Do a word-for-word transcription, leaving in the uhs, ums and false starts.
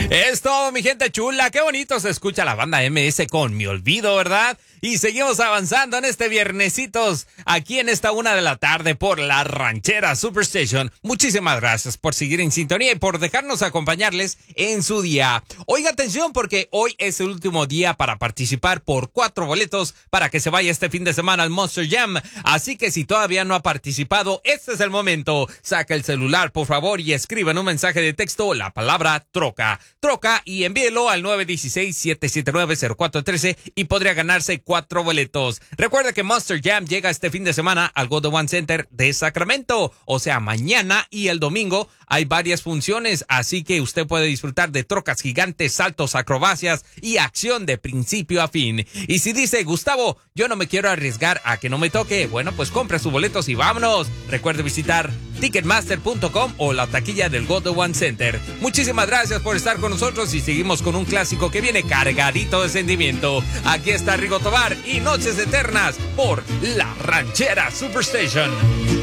Es todo, mi gente chula. Qué bonito se escucha la banda eme ese con Mi Olvido, ¿verdad? Y seguimos avanzando en este viernesitos aquí en esta una de la tarde por la Ranchera Superstation. Muchísimas gracias por seguir en sintonía y por dejarnos acompañarles en su día. Oiga, atención, porque hoy es el último día para participar por cuatro boletos para que se vaya este fin de semana al Monster Jam. Así que si todavía no ha participado, este es el momento. Saca el celular, por favor, y escriba en un mensaje de texto la palabra troca. Troca y envíelo al nueve uno seis, siete siete nueve, cero cuatro uno tres y podría ganarse cuatro boletos. Recuerda que Monster Jam llega este fin de semana al Go The One Center de Sacramento. O sea, mañana y el domingo hay varias funciones, así que usted puede disfrutar de trocas gigantes, saltos, acrobacias y acción de principio a fin. Y si dice, Gustavo, yo no me quiero arriesgar a que no me toque, bueno, pues compre sus boletos y vámonos. Recuerde visitar ticketmaster punto com o la taquilla del Go The One Center. Muchísimas gracias por estar con nosotros y seguimos con un clásico que viene cargadito de sentimiento. Aquí está Rigo Tobar y Noches Eternas por la Ranchera Superstation.